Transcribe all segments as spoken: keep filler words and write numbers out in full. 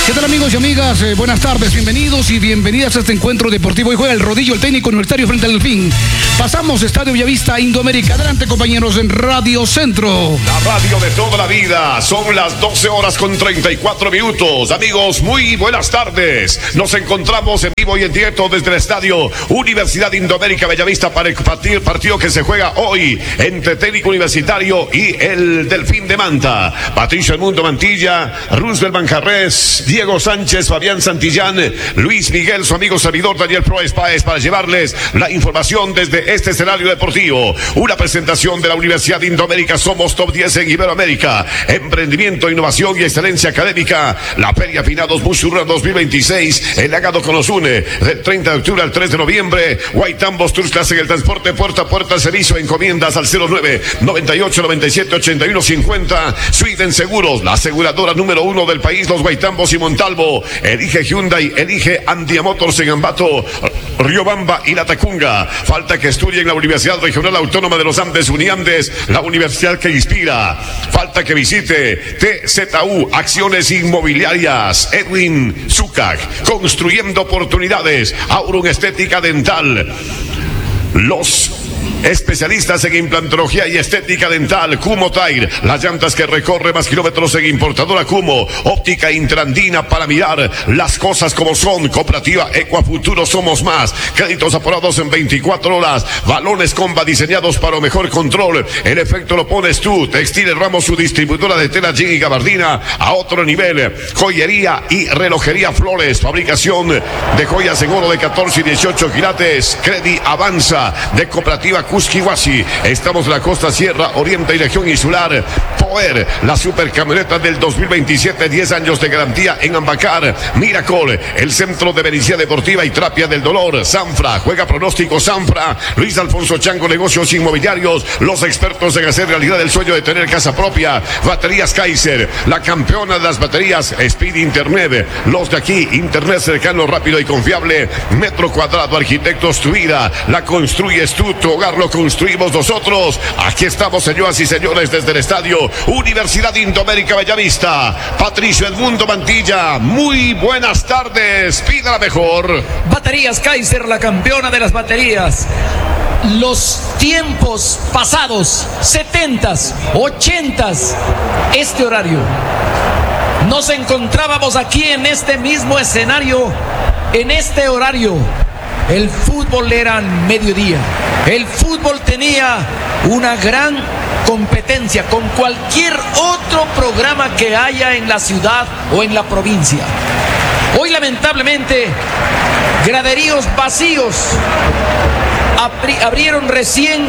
¿Qué tal, amigos y amigas? Eh, buenas tardes, bienvenidos y bienvenidas a este encuentro deportivo. Hoy juega el Rodillo, el técnico universitario frente al Delfín. Pasamos Estadio Bellavista, Indoamérica. Adelante, compañeros, en Radio Centro. La radio de toda la vida. Son las doce horas con treinta y cuatro minutos. Amigos, muy buenas tardes. Nos encontramos en vivo y en directo desde el Estadio Universidad Indoamérica Bellavista para el partido, partido que se juega hoy entre Técnico Universitario y el Delfín de Manta. Patricio Edmundo Mantilla, Roosevelt Manjarres, Diego Sánchez, Fabián Santillán, Luis Miguel, su amigo servidor Daniel Proes Páez, para llevarles la información desde este escenario deportivo. Una presentación de la Universidad Indoamérica. Somos top diez en Iberoamérica. Emprendimiento, innovación y excelencia académica. La Feria Finados Musurra dos mil veintiséis. El Agado que nos une del treinta de octubre al tres de noviembre. Guaitambos Tours clase en el transporte puerta a puerta. Servicio, encomiendas al cero nueve noventa y ocho noventa y siete ochenta y uno cincuenta. Sweden Seguros, la aseguradora número uno del país. Los Guaitambos y Montalvo. Elige Hyundai, elige Andia Motors en Ambato, Riobamba y La Tacunga. Falta que estudie en la Universidad Regional Autónoma de los Andes, Uniandes, la universidad que inspira. Falta que visite T Z U, Acciones Inmobiliarias. Edwin Zucac, construyendo oportunidades. Aurum Estética Dental. Los especialistas en implantología y estética dental. Kumo Tire, las llantas que recorre más kilómetros en importadora Kumo. Óptica Intrandina para mirar las cosas como son. Cooperativa Ecuafuturo, somos más. Créditos aprobados en veinticuatro horas. Balones Comba diseñados para mejor control. El efecto lo pones tú. Textiles Ramos, su distribuidora de tela jean y gabardina a otro nivel. Joyería y relojería Flores. Fabricación de joyas en oro de catorce y dieciocho quilates. Credi Avanza de Cooperativa Cusquihuasi. Estamos en la costa sierra, oriente y región insular. Power, la supercamioneta del dos mil veintisiete, diez años de garantía en Ambacar. Miracle, el centro de medicina deportiva y terapia del dolor. Sanfra, juega pronóstico Sanfra. Luis Alfonso Chango, negocios inmobiliarios. Los expertos en hacer realidad el sueño de tener casa propia. Baterías Kaiser, la campeona de las baterías. Speed Internet, los de aquí, internet cercano, rápido y confiable. Metro cuadrado, arquitectos tu vida. La construyes tú, tu hogar lo construimos nosotros. Aquí estamos, señoras y señores, desde el Estadio Universidad Indoamérica Bellavista. Patricio Edmundo Mantilla, muy buenas tardes. Pida la mejor. Baterías Kaiser, la campeona de las baterías. Los tiempos pasados, setentas, ochentas, este horario. Nos encontrábamos aquí en este mismo escenario, en este horario. El fútbol era mediodía. El fútbol tenía una gran competencia con cualquier otro programa que haya en la ciudad o en la provincia. Hoy, lamentablemente, graderíos vacíos. Abri- abrieron recién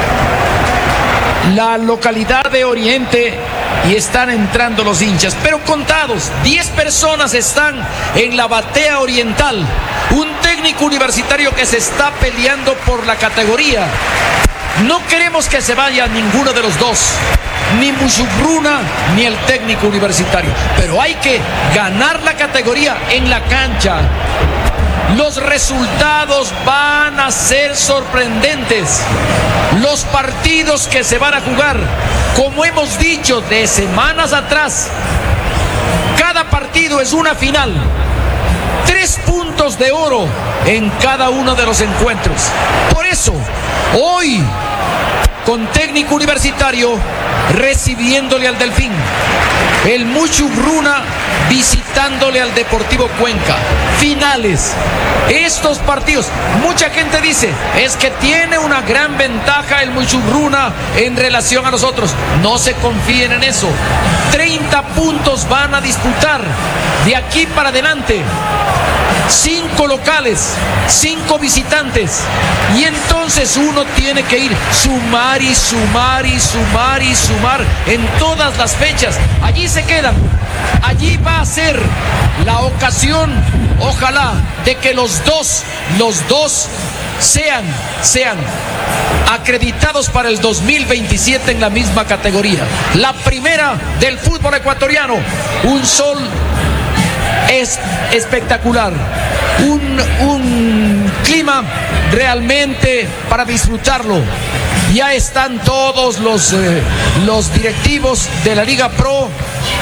la localidad de Oriente y están entrando los hinchas, pero contados. diez personas están en la batea oriental. Un técnico universitario que se está peleando por la categoría. No queremos que se vaya ninguno de los dos, ni Musurruna ni el técnico universitario, pero hay que ganar la categoría en la cancha. Los resultados van a ser sorprendentes. Los partidos que se van a jugar, como hemos dicho de semanas atrás, cada partido es una final. Tres puntos de oro en cada uno de los encuentros. Por eso, hoy, con técnico universitario recibiéndole al Delfín, el Musurruna visitándole al Deportivo Cuenca. Finales. Estos partidos, mucha gente dice, es que tiene una gran ventaja el Musurruna en relación a nosotros. No se confíen en eso. treinta puntos van a disputar de aquí para adelante. Cinco locales, cinco visitantes, y entonces uno tiene que ir sumar y sumar y sumar y sumar en todas las fechas. Allí se quedan, allí va a ser la ocasión, ojalá, de que los dos, los dos sean, sean acreditados para el dos mil veintisiete en la misma categoría. La primera del fútbol ecuatoriano, un sol es espectacular, un, un clima realmente para disfrutarlo. Ya están todos los, eh, los directivos de la Liga Pro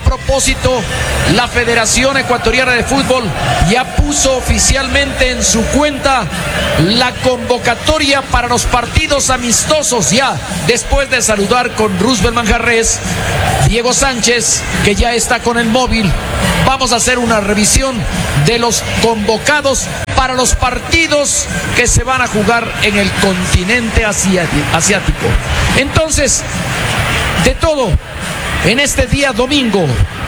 propósito, la Federación Ecuatoriana de Fútbol ya puso oficialmente en su cuenta la convocatoria para los partidos amistosos, ya después de saludar con Roosevelt Manjarrés, Diego Sánchez, que ya está con el móvil. Vamos a hacer una revisión de los convocados para los partidos que se van a jugar en el continente asiático. Entonces, de todo, en este día domingo,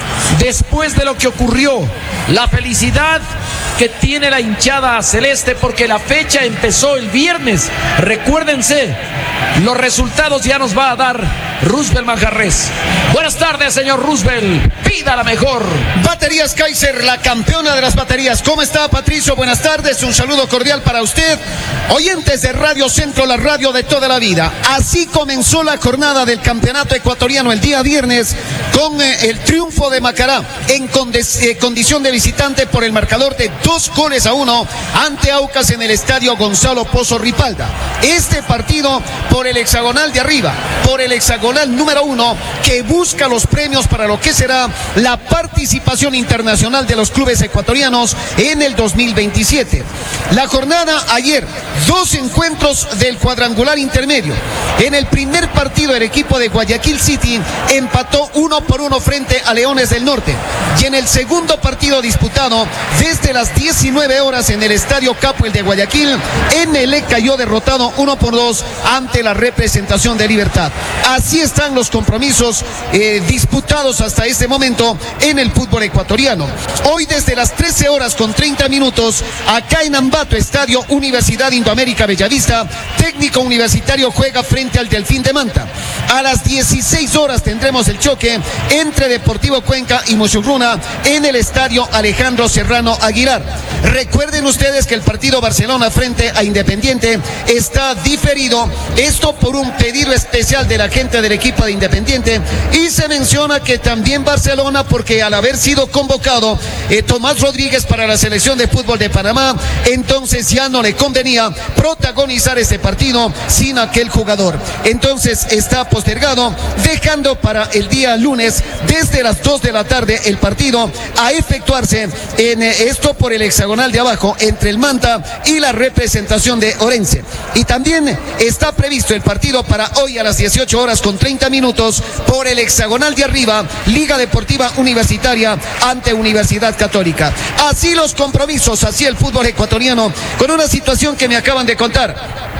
después de lo que ocurrió, la felicidad que tiene la hinchada celeste porque la fecha empezó el viernes. Recuérdense, los resultados ya nos va a dar Roosevelt Manjarrés. Buenas tardes, señor Roosevelt. Pida la mejor. Baterías Kaiser, la campeona de las baterías. ¿Cómo está, Patricio? Buenas tardes. Un saludo cordial para usted. Oyentes de Radio Centro, la radio de toda la vida. Así comenzó la jornada del campeonato ecuatoriano el día viernes con eh, el triunfo de Macará en conde- eh, condición de visitante por el marcador de dos goles a uno ante Aucas en el estadio Gonzalo Pozo Ripalda. Este partido por el hexagonal de arriba, por el hexagonal número uno, que busca los premios para lo que será la participación internacional de los clubes ecuatorianos en el dos mil veintisiete. La jornada ayer, dos encuentros del cuadrangular intermedio. En el primer partido, el equipo de Guayaquil City empató uno por uno frente a Leones del Norte. Y en el segundo partido disputado desde las diecinueve horas en el estadio Capuel de Guayaquil, Emelec cayó derrotado uno por dos ante la representación de Libertad. Así están los compromisos eh, disputados hasta este momento en el fútbol ecuatoriano. Hoy desde las trece horas con treinta minutos, acá en Ambato, estadio Universidad Indoamérica Bellavista, Técnico Universitario juega frente al Delfín de Manta. A las dieciséis horas tendremos el choque entre Deportivo Cuenca y Mochurruna en el estadio Alejandro Serrano Aguilar. Recuerden ustedes que el partido Barcelona frente a Independiente está diferido, esto por un pedido especial de la gente del equipo de Independiente, y se menciona que también Barcelona, porque al haber sido convocado eh, Tomás Rodríguez para la selección de fútbol de Panamá, entonces ya no le convenía protagonizar este partido sin aquel jugador. Entonces está postergado, dejando para el día lunes desde las dos de la tarde el partido a efectuarse en eh, esto por el hexagonal de abajo entre el Manta y la representación de Orense. Y también está previsto el partido para hoy a las dieciocho horas con treinta minutos por el hexagonal de arriba, Liga Deportiva Universitaria ante Universidad Católica. Así los compromisos, así el fútbol ecuatoriano, con una situación que me acaban de contar.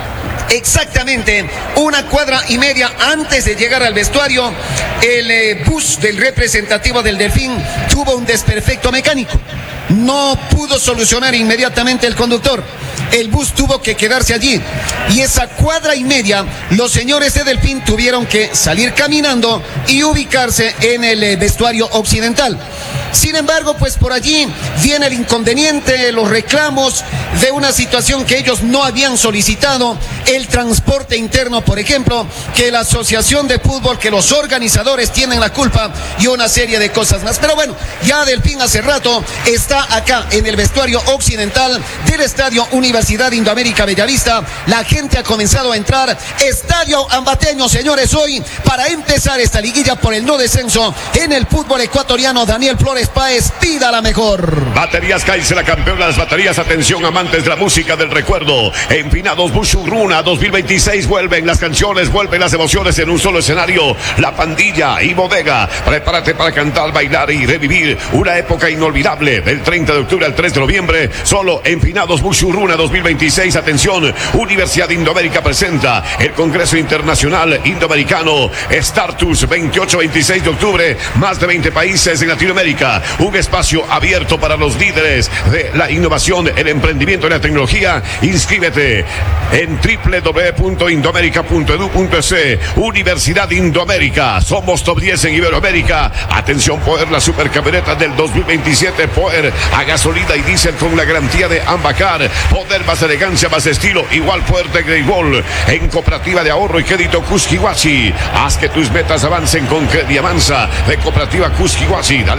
Exactamente una cuadra y media antes de llegar al vestuario, el eh, bus del representativo del Delfín tuvo un desperfecto mecánico. No pudo solucionar inmediatamente el conductor. El bus tuvo que quedarse allí. Y esa cuadra y media, los señores de Delfín tuvieron que salir caminando y ubicarse en el eh, vestuario occidental. Sin embargo, pues por allí viene el inconveniente, los reclamos de una situación que ellos no habían solicitado, el transporte interno, por ejemplo, que la asociación de fútbol, que los organizadores tienen la culpa y una serie de cosas más. Pero bueno, ya Delfín hace rato está acá en el vestuario occidental del estadio Universidad Indoamérica Bellavista. La gente ha comenzado a entrar. Estadio ambateño, señores, hoy para empezar esta liguilla por el no descenso en el fútbol ecuatoriano. Daniel Flores Páez, pida la mejor. Baterías Kaiser, la campeona de las baterías. Atención, amantes de la música del recuerdo. Empinados Bushurruna dos mil veintiséis. Vuelven las canciones, vuelven las emociones en un solo escenario. La Pandilla y Bodega. Prepárate para cantar, bailar y revivir una época inolvidable. Del treinta de octubre al tres de noviembre, solo Empinados Bushurruna dos mil veintiséis. Atención, Universidad Indoamérica presenta el Congreso Internacional Indoamericano Startus, veintiocho a veintiséis de octubre. Más de veinte países en Latinoamérica. Un espacio abierto para los líderes de la innovación, el emprendimiento y la tecnología. Inscríbete en doble u doble u doble u punto indoamerica punto edu punto es. Universidad Indoamérica. Somos top diez en Iberoamérica. Atención, Poder, la supercamioneta del dos mil veintisiete. Poder a gasolina y diésel con la garantía de Ambacar. Poder, más elegancia, más estilo. Igual Poder de Greyball. En Cooperativa de Ahorro y Crédito Cusquihuachi. Haz que tus metas avancen con Crediamansa de Cooperativa Cusquihuachi. Dale fuerza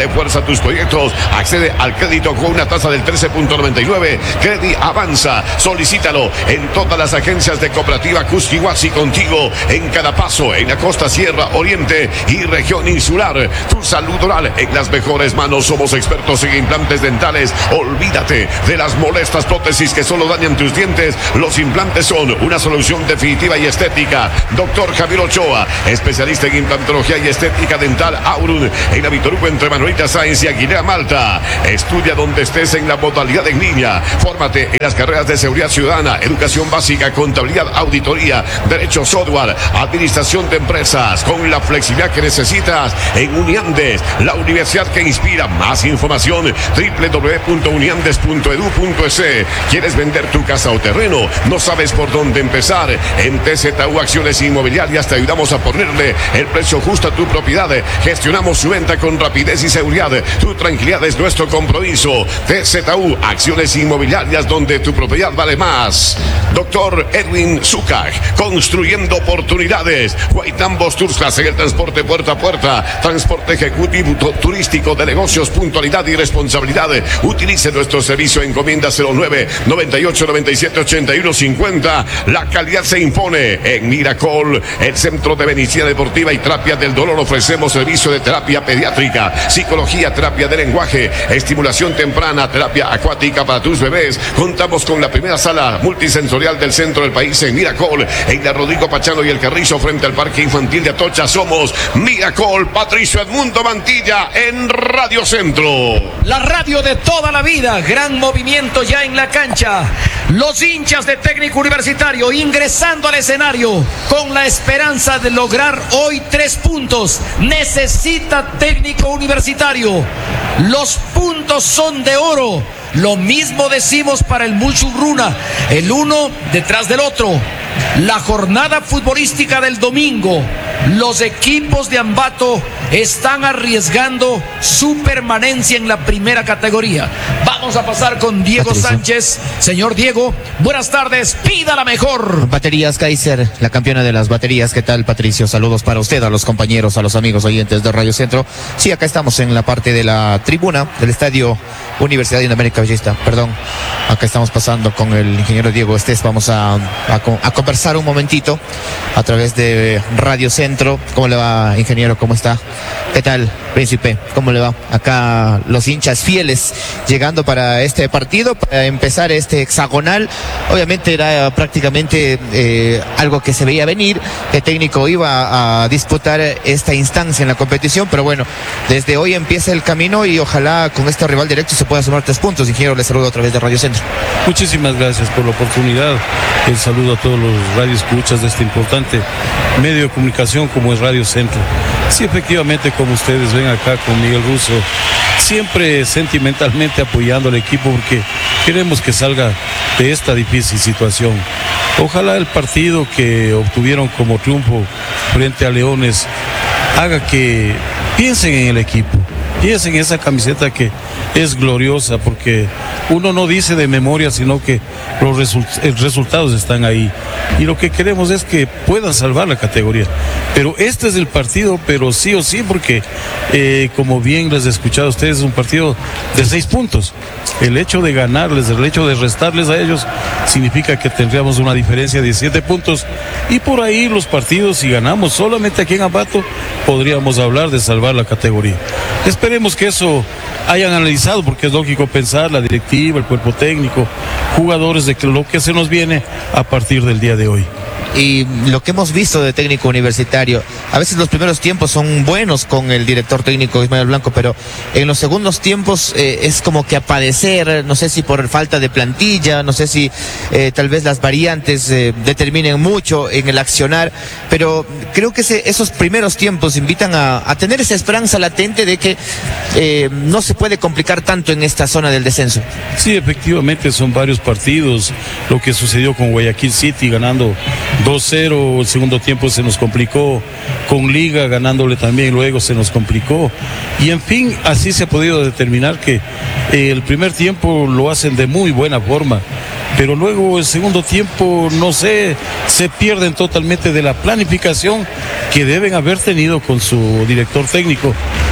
para tus proyectos. Accede al crédito con una tasa del trece punto noventa y nueve. Credi Avanza. Solicítalo en todas las agencias de Cooperativa Cusquihuasi, contigo en cada paso, en la costa, sierra, oriente y región insular. Tu salud oral en las mejores manos. Somos expertos en implantes dentales. Olvídate de las molestas prótesis que solo dañan tus dientes. Los implantes son una solución definitiva y estética. Doctor Javier Ochoa, especialista en implantología y estética dental, Aurun, en Avitoruco, entre Manuelita Sáenz y Aguilera Malta. Estudia donde estés en la modalidad en línea. Fórmate en las carreras de seguridad ciudadana, educación básica, contabilidad, auditoría, derecho software, administración de empresas, con la flexibilidad que necesitas en Uniandes, la universidad que inspira. Más información, doble u doble u doble u punto uniandes punto edu punto es. ¿Quieres vender tu casa o terreno? ¿No sabes por dónde empezar? En T Z U Acciones Inmobiliarias te ayudamos a ponerle el precio justo a tu propiedad. Gestionamos su venta con rapidez y seguridad. Tu tranquilidad es nuestro compromiso. T Z U Acciones Inmobiliarias, donde tu propiedad vale más. Doctor Edwin Zucach, construyendo oportunidades. Guaitambos Tours Class en el transporte puerta a puerta. Transporte ejecutivo turístico de negocios, puntualidad y responsabilidad. Utilice nuestro servicio, encomienda cero nueve, noventa y ocho, noventa y siete, ochenta y uno, cincuenta. La calidad se impone. En Miracol, el Centro de Medicina Deportiva y Terapia del Dolor, ofrecemos servicio de terapia pediátrica, psicología, terapia de lenguaje, estimulación temprana, terapia acuática para tus bebés. Contamos con la primera sala multisensorial del centro del país en Miracol, en la Rodrigo Pachano y el Carrizo, frente al Parque Infantil de Atocha. Somos Miracol. Patricio Edmundo Mantilla en Radio Centro. La radio de toda la vida. Gran movimiento ya en la cancha. Los hinchas de Técnico Universitario ingresando al escenario con la esperanza de lograr hoy tres puntos. Necesita Técnico Universitario. Los puntos son de oro. Lo mismo decimos para el Muchurruna, el uno detrás del otro. La jornada futbolística del domingo, los equipos de Ambato están arriesgando su permanencia en la primera categoría. Vamos a pasar con Diego Patricio Sánchez. Señor Diego, buenas tardes, pida la mejor. Baterías Kaiser, la campeona de las baterías. ¿Qué tal, Patricio? Saludos para usted, a los compañeros, a los amigos oyentes de Radio Centro. Sí, acá estamos en la parte de la tribuna del Estadio Universidad Indoamérica Bellista. Perdón, acá estamos pasando con el ingeniero Diego Estés. Vamos a, a, a conversar un momentito a través de Radio Centro. ¿Cómo le va, ingeniero? ¿Cómo está? ¿Qué tal, príncipe? ¿Cómo le va? Acá los hinchas fieles llegando para este partido, para empezar este hexagonal. Obviamente era prácticamente eh, algo que se veía venir. El técnico iba a disputar esta instancia en la competición, pero bueno, desde hoy empieza el camino y ojalá con este rival directo se pueda sumar tres puntos. Ingeniero, les saludo a través de Radio Centro. Muchísimas gracias por la oportunidad. El saludo a todos los radioescuchas de este importante medio de comunicación como es Radio Centro. Sí, efectivamente, como ustedes ven acá con Miguel Russo, siempre sentimentalmente apoyando al equipo porque queremos que salga de esta difícil situación. Ojalá el partido que obtuvieron como triunfo frente a Leones haga que piensen en el equipo, piensen en esa camiseta que es gloriosa, porque uno no dice de memoria, sino que los result- resultados están ahí. Y lo que queremos es que puedan salvar la categoría. Pero este es el partido, pero sí o sí, porque eh, como bien les he escuchado a ustedes, es un partido de seis puntos. El hecho de ganarles, el hecho de restarles a ellos, significa que tendríamos una diferencia de diecisiete puntos. Y por ahí los partidos, si ganamos solamente aquí en Ambato, podríamos hablar de salvar la categoría. Esperemos que eso hayan analizado, porque es lógico pensar, la directiva, el cuerpo técnico, jugadores, de lo que se nos viene a partir del día de hoy. Y lo que hemos visto de Técnico Universitario, a veces los primeros tiempos son buenos con el director técnico Ismael Blanco, pero en los segundos tiempos eh, es como que a padecer, no sé si por falta de plantilla, no sé si eh, tal vez las variantes eh, determinen mucho en el accionar, pero creo que ese, esos primeros tiempos invitan a, a tener esa esperanza latente de que eh, no se puede complicar tanto en esta zona del descenso. Sí, efectivamente son varios partidos, lo que sucedió con Guayaquil City ganando dos cero, el segundo tiempo se nos complicó, con Liga ganándole también, luego se nos complicó, y en fin, así se ha podido determinar que eh, el primer tiempo lo hacen de muy buena forma, pero luego el segundo tiempo, no sé, se pierden totalmente de la planificación que deben haber tenido con su director técnico.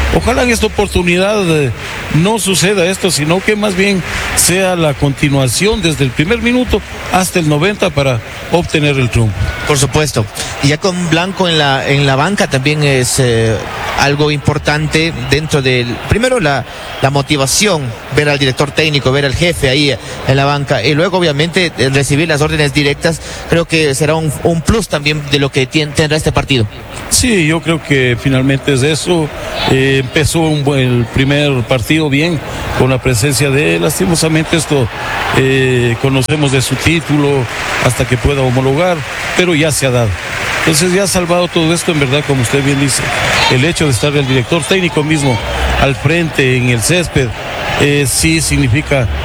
Ojalá en esta oportunidad eh, no suceda esto, sino que más bien sea la continuación desde el primer minuto hasta el noventa para obtener el triunfo. Por supuesto. Y ya con Blanco en la, en la banca también es eh, algo importante dentro del, primero la, la motivación, ver al director técnico, ver al jefe ahí en la banca, y luego obviamente recibir las órdenes directas, creo que será un, un plus también de lo que tiene, tendrá este partido. Sí, yo creo que finalmente es eso. Eh, empezó un buen, el primer partido bien, con la presencia de él. Lastimosamente esto eh, conocemos de su título hasta que pueda homologar, pero ya se ha dado. Entonces ya ha salvado todo esto, en verdad, como usted bien dice, el hecho de estar el director técnico mismo al frente en el césped, eh, sí significa